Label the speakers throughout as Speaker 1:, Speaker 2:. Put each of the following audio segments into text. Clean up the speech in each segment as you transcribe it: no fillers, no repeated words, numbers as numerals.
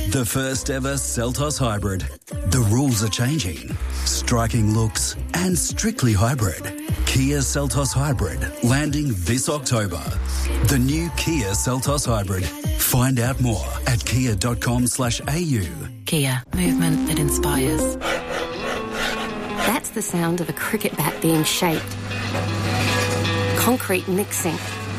Speaker 1: The first ever Seltos Hybrid. The rules are changing. Striking looks and strictly hybrid. Kia Seltos Hybrid landing this October. The new Kia Seltos Hybrid. Find out more at kia.com/au.
Speaker 2: Kia, movement that inspires. That's the sound of a cricket bat being shaped. Concrete mixing.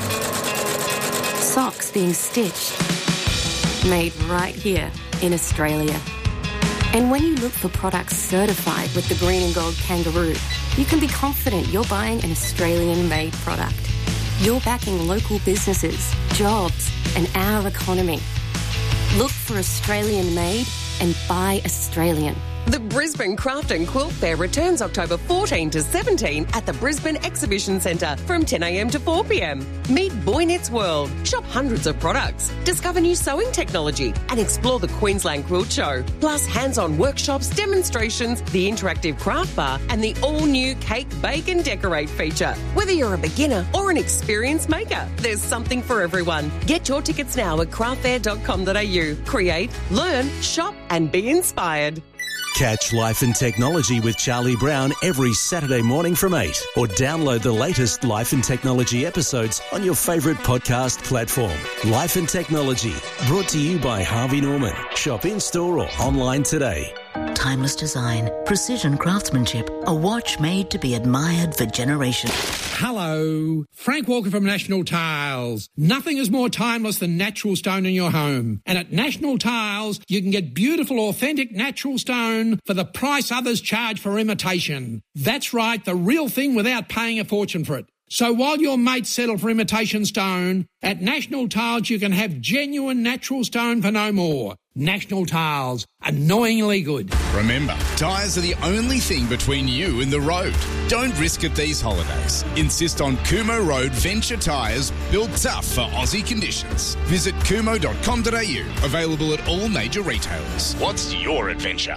Speaker 2: Socks being stitched. Made right here in Australia. And when you look for products certified with the green and gold kangaroo, you can be confident you're buying an Australian-made product. You're backing local businesses, jobs, and our economy. Look for Australian-made and buy Australian.
Speaker 3: The Brisbane Craft and Quilt Fair returns October 14 to 17 at the Brisbane Exhibition Centre from 10 a.m. to 4 p.m. Meet Boy Knits World, shop hundreds of products, discover new sewing technology and explore the Queensland Quilt Show. Plus hands-on workshops, demonstrations, the interactive craft bar and the all-new Cake, Bake and Decorate feature. Whether you're a beginner or an experienced maker, there's something for everyone. Get your tickets now at craftfair.com.au. Create, learn, shop and be inspired.
Speaker 4: Catch Life and Technology with Charlie Brown every Saturday morning from 8 or download the latest Life and Technology episodes on your favourite podcast platform. Life and Technology, brought to you by Harvey Norman. Shop in-store or online today.
Speaker 5: Timeless design, precision craftsmanship, a watch made to be admired for generations.
Speaker 6: Hello, Frank Walker from National Tiles. Nothing is more timeless than natural stone in your home. And at National Tiles, you can get beautiful, authentic natural stone for the price others charge for imitation. That's right, the real thing without paying a fortune for it. So while your mates settle for imitation stone, at National Tiles you can have genuine natural stone for no more. National Tiles, annoyingly good.
Speaker 7: Remember, tyres are the only thing between you and the road. Don't risk it these holidays. Insist on Kumo Road Venture Tyres, built tough for Aussie conditions. Visit kumo.com.au, available at all major retailers. What's your adventure?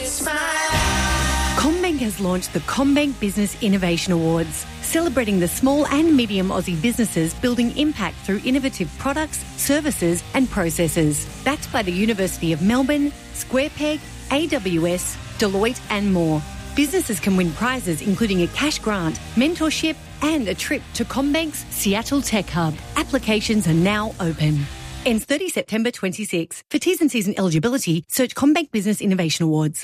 Speaker 8: CommBank has launched the CommBank Business Innovation Awards, celebrating the small and medium Aussie businesses building impact through innovative products, services and processes. Backed by the University of Melbourne, SquarePeg, AWS, Deloitte and more. Businesses can win prizes including a cash grant, mentorship and a trip to CommBank's Seattle Tech Hub. Applications are now open. Ends 30 September 26. For T's and C's and eligibility, search CommBank Business Innovation Awards.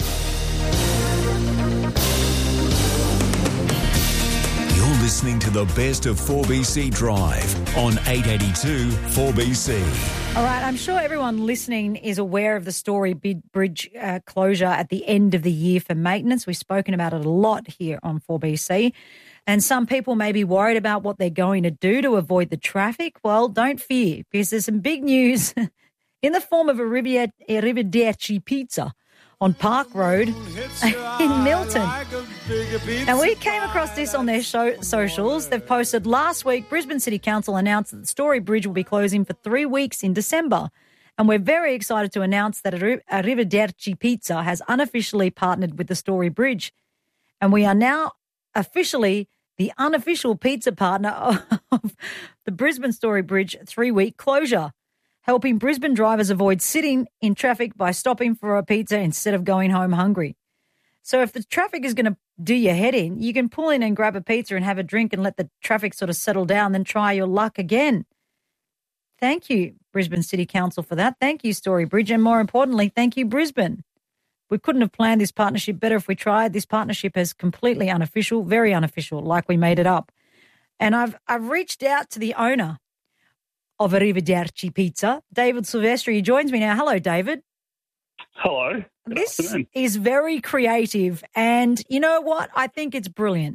Speaker 9: Listening to the best of 4BC Drive on 882 4BC.
Speaker 10: All right, I'm sure everyone listening is aware of the Story Bridge closure at the end of the year for maintenance. We've spoken about it a lot here on 4BC. And some people may be worried about what they're going to do to avoid the traffic. Well, don't fear, because there's some big news in the form of a Arrivederci pizza on Park Road in Milton. Now, we came across this on their socials. They've posted last week, Brisbane City Council announced that the Story Bridge will be closing for 3 weeks in December. And we're very excited to announce that Arrivederci Pizza has unofficially partnered with the Story Bridge. And we are now officially the unofficial pizza partner of the Brisbane Story Bridge 3-week closure, helping Brisbane drivers avoid sitting in traffic by stopping for a pizza instead of going home hungry. So if the traffic is going to do your head in, you can pull in and grab a pizza and have a drink and let the traffic sort of settle down, then try your luck again. Thank you, Brisbane City Council, for that. Thank you, Story Bridge. And more importantly, thank you, Brisbane. We couldn't have planned this partnership better if we tried. This partnership is completely unofficial, very unofficial, like we made it up. And I've reached out to the owner of Arrivederci Pizza, David Silvestri. He joins me now. Hello, David.
Speaker 11: Hello.
Speaker 10: This is very creative, and you know what? I think it's brilliant.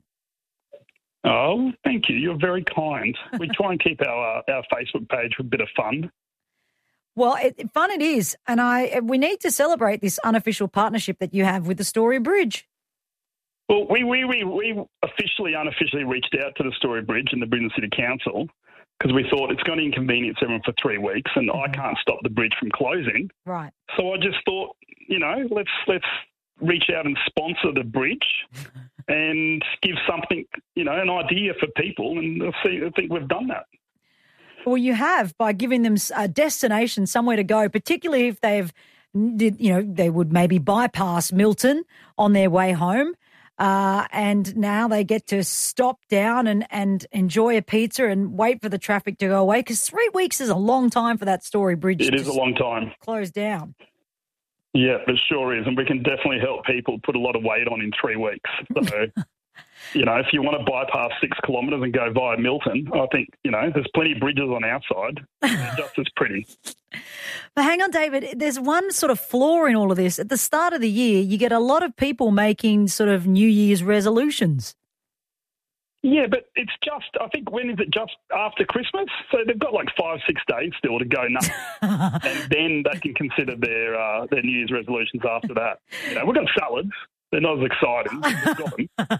Speaker 11: Oh, thank you. You're very kind. We try and keep our Facebook page for a bit of fun.
Speaker 10: Well, fun it is, and we need to celebrate this unofficial partnership that you have with the Story Bridge.
Speaker 11: Well, we unofficially reached out to the Story Bridge and the Brisbane City Council because we thought it's going to inconvenience everyone for 3 weeks, and I can't stop the bridge from closing.
Speaker 10: Right.
Speaker 11: So I just thought, let's reach out and sponsor the bridge and give something, an idea for people, and I think we've done that.
Speaker 10: Well, you have, by giving them a destination, somewhere to go, particularly if they've they would maybe bypass Milton on their way home. And now they get to stop down and enjoy a pizza and wait for the traffic to go away, because 3 weeks is a long time for that Story Bridge.
Speaker 11: It is a long time.
Speaker 10: Close down.
Speaker 11: Yeah, it sure is. And we can definitely help people put a lot of weight on in 3 weeks. So, if you want to bypass 6 kilometres and go via Milton, I think, there's plenty of bridges on our side. They're just as pretty.
Speaker 10: But hang on, David, there's one sort of flaw in all of this. At the start of the year, you get a lot of people making sort of New Year's resolutions.
Speaker 11: Yeah, but it's just, I think, when is it, just after Christmas? So they've got like 5-6 days still to go nuts. And then they can consider their New Year's resolutions after that. We've got salads. They're not as exciting. We've got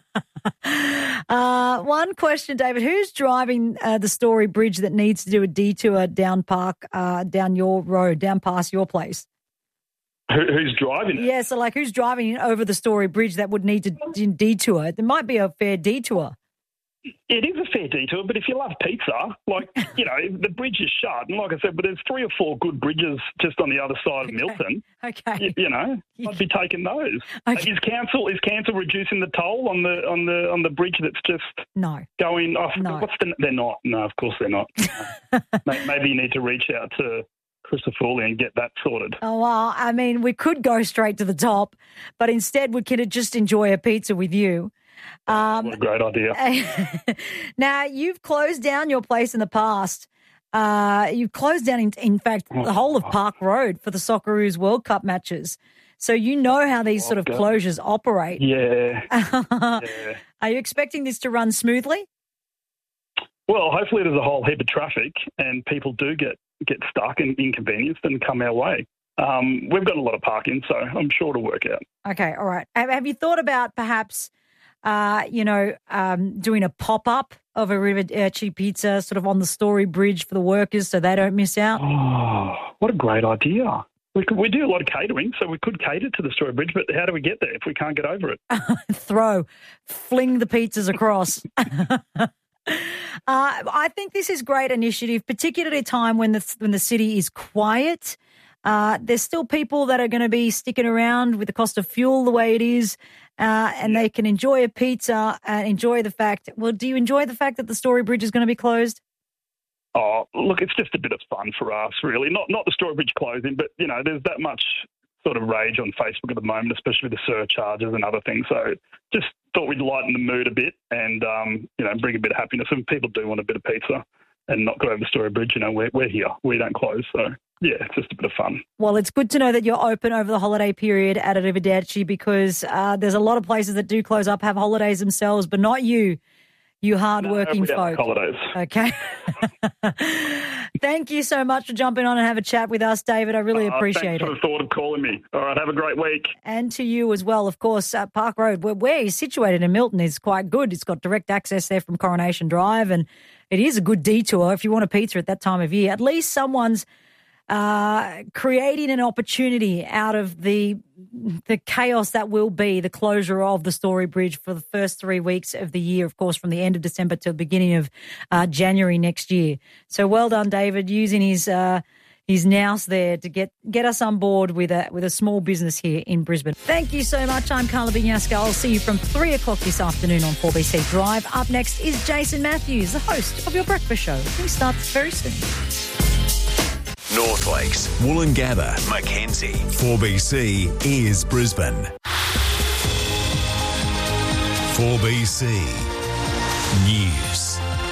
Speaker 11: them.
Speaker 10: One question, David. Who's driving the Story Bridge that needs to do a detour down your road, down past your place?
Speaker 11: Who's driving it?
Speaker 10: Yeah, so who's driving over the Story Bridge that would need to detour? There might be a fair detour.
Speaker 11: It is a fair detour, but if you love pizza, the bridge is shut. And like I said, but there's 3 or 4 good bridges just on the other side of Milton.
Speaker 10: Okay.
Speaker 11: I'd be taking those.
Speaker 10: Okay.
Speaker 11: Is council reducing the toll on the bridge that's just going off?
Speaker 10: No.
Speaker 11: They're not. No, of course they're not. Maybe you need to reach out to Christopher Foley and get that sorted.
Speaker 10: Oh, well, I mean, we could go straight to the top, but instead we could just enjoy a pizza with you.
Speaker 11: What a great idea.
Speaker 10: Now, you've closed down your place in the past. You've closed down, in fact, the whole of Park Road for the Socceroos World Cup matches. So you know how these sort of closures operate.
Speaker 11: Yeah.
Speaker 10: Are you expecting this to run smoothly?
Speaker 11: Well, hopefully there's a whole heap of traffic and people do get stuck and inconvenienced and come our way. We've got a lot of parking, so I'm sure it'll work out.
Speaker 10: Okay, all right. Have you thought about perhaps doing a pop-up of a Arrivederci pizza sort of on the Story Bridge for the workers so they don't miss out?
Speaker 11: Oh, what a great idea. We do a lot of catering, so we could cater to the Story Bridge, but how do we get there if we can't get over it?
Speaker 10: Fling the pizzas across. I think this is great initiative, particularly at a time when the city is quiet. There's still people that are going to be sticking around with the cost of fuel the way it is, and they can enjoy a pizza and enjoy the fact. Well, do you enjoy the fact that the Story Bridge is going to be closed?
Speaker 11: Oh, look, it's just a bit of fun for us, really. Not the Story Bridge closing, but, there's that much sort of rage on Facebook at the moment, especially with the surcharges and other things. So just thought we'd lighten the mood a bit and, bring a bit of happiness. And people do want a bit of pizza and not go over the Story Bridge. We're here. We don't close. So, yeah, it's just a bit of fun.
Speaker 10: Well, it's good to know that you're open over the holiday period at Arrivederci, because there's a lot of places that do close up, have holidays themselves, but not you. You hard-working folk.
Speaker 11: Holidays.
Speaker 10: Okay. Thank you so much for jumping on and have a chat with us, David. I really appreciate it.
Speaker 11: Thanks for the thought of calling me. All right, have a great week.
Speaker 10: And to you as well, of course. Park Road, where he's situated in Milton, is quite good. It's got direct access there from Coronation Drive, and it is a good detour if you want a pizza at that time of year. At least someone's creating an opportunity out of the chaos that will be the closure of the Story Bridge for the first 3 weeks of the year, of course, from the end of December to the beginning of January next year. So well done, David, using his nous there to get us on board with a small business here in Brisbane. Thank you so much. I'm Carla Vignaska. I'll see you from 3 o'clock this afternoon on 4BC Drive. Up next is Jason Matthews, the host of your breakfast show. He starts very soon.
Speaker 9: North Lakes, Woolloongabba, Mackenzie. 4BC is Brisbane. 4BC News.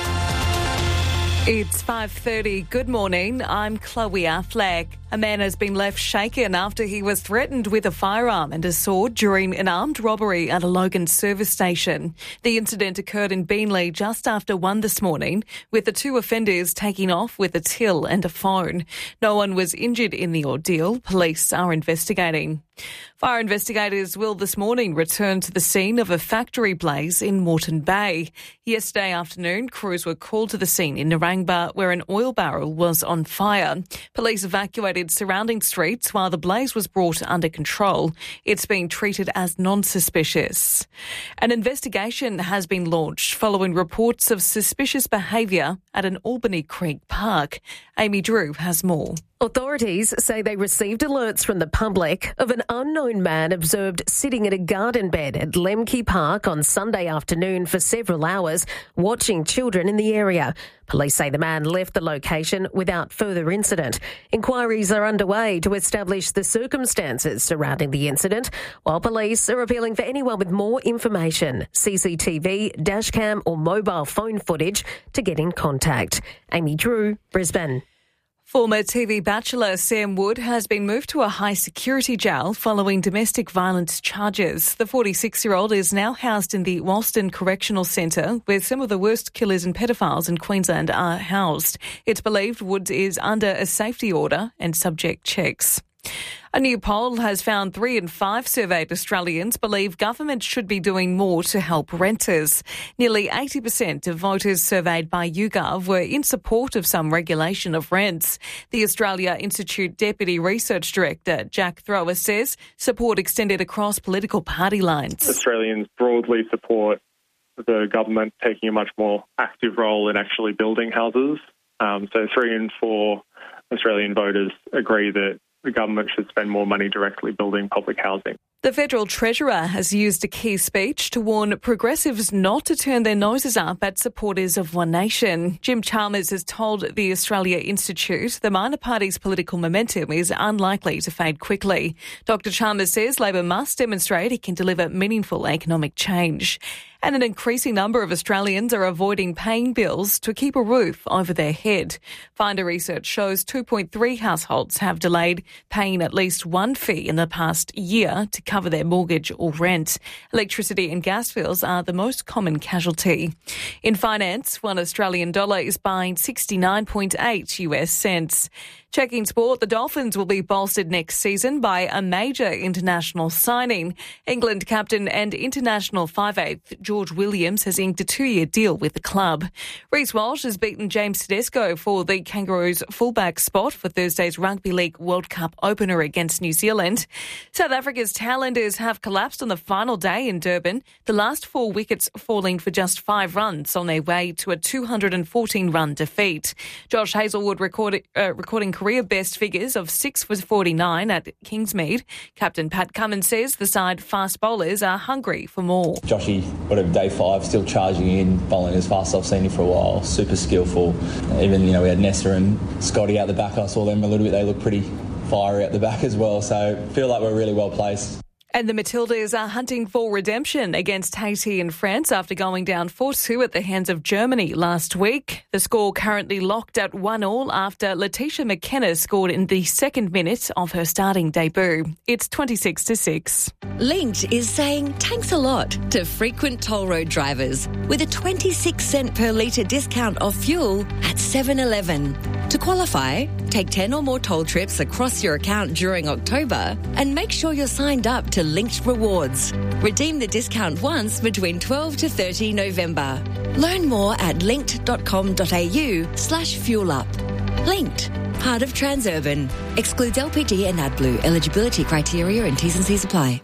Speaker 12: It's 5:30. Good morning. I'm Chloe Affleck. A man has been left shaken after he was threatened with a firearm and a sword during an armed robbery at a Logan service station. The incident occurred in Beenleigh just after 1 this morning, with the two offenders taking off with a till and a phone. No one was injured in the ordeal. Police are investigating. Fire investigators will this morning return to the scene of a factory blaze in Moreton Bay. Yesterday afternoon, crews were called to the scene in Narangba, where an oil barrel was on fire. Police evacuated surrounding streets while the blaze was brought under control. It's being treated as non-suspicious. An investigation has been launched following reports of suspicious behaviour at an Albany Creek park. Amy Drew has more.
Speaker 13: Authorities say they received alerts from the public of an unknown man observed sitting at a garden bed at Lemke Park on Sunday afternoon for several hours, watching children in the area. Police say the man left the location without further incident. Inquiries are underway to establish the circumstances surrounding the incident, while police are appealing for anyone with more information, CCTV, dashcam or mobile phone footage to get in contact. Amy Drew, Brisbane.
Speaker 12: Former TV bachelor Sam Wood has been moved to a high-security jail following domestic violence charges. The 46-year-old is now housed in the Walston Correctional Centre, where some of the worst killers and pedophiles in Queensland are housed. It's believed Wood is under a safety order and subject checks. A new poll has found 3 in 5 surveyed Australians believe government should be doing more to help renters. Nearly 80% of voters surveyed by YouGov were in support of some regulation of rents. The Australia Institute Deputy Research Director Jack Thrower says support extended across political party lines.
Speaker 14: Australians broadly support the government taking a much more active role in actually building houses. So 3 in 4 Australian voters agree that the government should spend more money directly building public housing.
Speaker 12: The Federal Treasurer has used a key speech to warn progressives not to turn their noses up at supporters of One Nation. Jim Chalmers has told the Australia Institute the minor party's political momentum is unlikely to fade quickly. Dr Chalmers says Labor must demonstrate it can deliver meaningful economic change. And an increasing number of Australians are avoiding paying bills to keep a roof over their head. Finder research shows 2.3 households have delayed paying at least one fee in the past year to cover their mortgage or rent. Electricity and gas bills are the most common casualty. In finance, $1 Australian is buying 69.8 US cents. Checking sport, the Dolphins will be bolstered next season by a major international signing. England captain and international 5'8" George Williams has inked a 2-year deal with the club. Reece Walsh has beaten James Tedesco for the Kangaroos fullback spot for Thursday's Rugby League World Cup opener against New Zealand. South Africa's Tailenders have collapsed on the final day in Durban, the last 4 wickets falling for just 5 runs on their way to a 214-run defeat. Josh Hazlewood recording career best figures of 6 for 49 at Kingsmead. Captain Pat Cummins says the side fast bowlers are hungry for more.
Speaker 15: Joshy, day 5, still charging in, bowling as fast as I've seen him for a while. Super skillful. Even, we had Nessa and Scotty out the back. I saw them a little bit. They look pretty fiery at the back as well. So feel like we're really well placed.
Speaker 12: And the Matildas are hunting for redemption against Haiti and France after going down 4-2 at the hands of Germany last week. The score currently locked at 1-1 after Letitia McKenna scored in the 2nd minute of her starting debut. It's 26-6.
Speaker 16: Linked is saying thanks a lot to frequent toll road drivers with a 26 cent per litre discount off fuel at 7-Eleven. To qualify, take 10 or more toll trips across your account during October and make sure you're signed up to Linked Rewards. Redeem the discount once between 12 to 30 November. Learn more at linked.com.au/fuelup. Linked, part of Transurban. Excludes LPG and AdBlue. Eligibility criteria and T's and C's apply.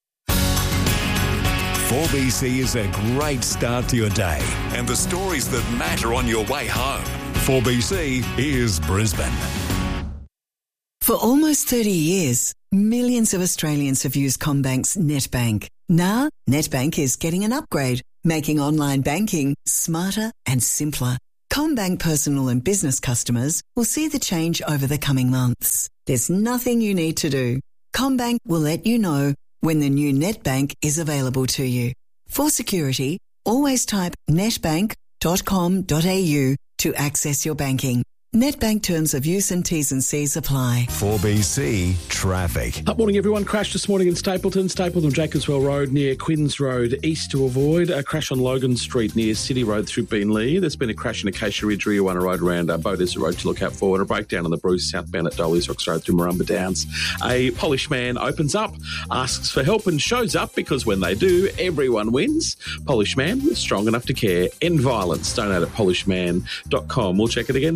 Speaker 9: 4BC is a great start to your day and the stories that matter on your way home. 4BC is Brisbane.
Speaker 17: For almost 30 years, millions of Australians have used CommBank's NetBank. Now, NetBank is getting an upgrade, making online banking smarter and simpler. CommBank personal and business customers will see the change over the coming months. There's nothing you need to do. CommBank will let you know when the new NetBank is available to you. For security, always type netbank.com.au to access your banking. NetBank terms of use and T's and C's apply.
Speaker 9: 4BC Traffic.
Speaker 6: Good morning, everyone. Crash this morning in Stapleton Jacobswell Road near Quinns Road east to avoid. A crash on Logan Street near City Road through Beenleigh. There's been a crash in Acacia Ridge, Riawanna Road around Beaudesert Road to look out for, and a breakdown on the Bruce southbound at Dolly's Rocks Road through Marumba Downs. A Polish man opens up, asks for help and shows up because when they do, everyone wins. Polish man strong enough to care. End violence. Donate at polishman.com. We'll check it again soon with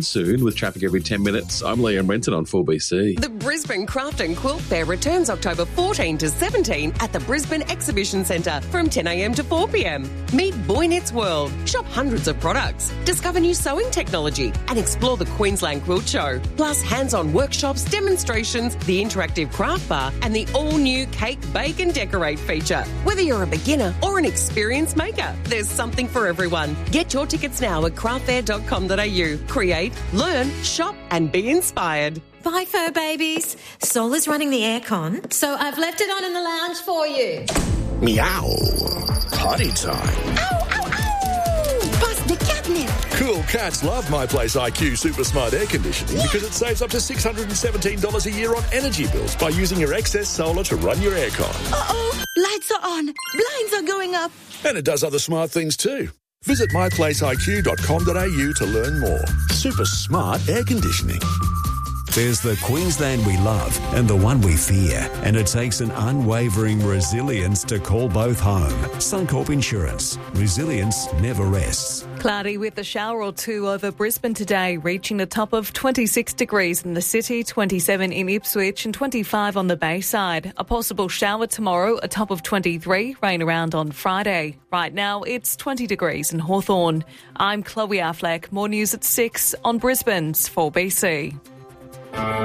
Speaker 18: with traffic every 10 minutes. I'm Liam Renton on 4BC.
Speaker 3: The Brisbane Craft and Quilt Fair returns October 14 to 17 at the Brisbane Exhibition Centre from 10 a.m. to 4 p.m. Meet Boy Knits World, shop hundreds of products, discover new sewing technology and explore the Queensland Quilt Show. Plus hands-on workshops, demonstrations, the interactive craft bar and the all-new Cake, Bake and Decorate feature. Whether you're a beginner or an experienced maker, there's something for everyone. Get your tickets now at craftfair.com.au. Create, learn, shop and be inspired.
Speaker 19: Bye, fur babies. Sol is running the aircon, so I've left it on in the lounge for you.
Speaker 20: Meow. Potty time.
Speaker 19: Ow, ow, ow! Bust the catnip.
Speaker 20: Cool cats love My Place IQ Super Smart Air Conditioning because it saves up to $617 a year on energy bills by using your excess solar to run your aircon.
Speaker 19: Uh-oh, lights are on, blinds are going up.
Speaker 20: And it does other smart things too. Visit myplaceiq.com.au to learn more. Super smart air conditioning.
Speaker 4: There's the Queensland we love and the one we fear, and it takes an unwavering resilience to call both home. Suncorp Insurance. Resilience never rests.
Speaker 12: Cloudy with a shower or two over Brisbane today, reaching a top of 26 degrees in the city, 27 in Ipswich and 25 on the Bayside. A possible shower tomorrow, a top of 23, rain around on Friday. Right now, it's 20 degrees in Hawthorn. I'm Chloe Affleck. More news at 6 on Brisbane's 4BC.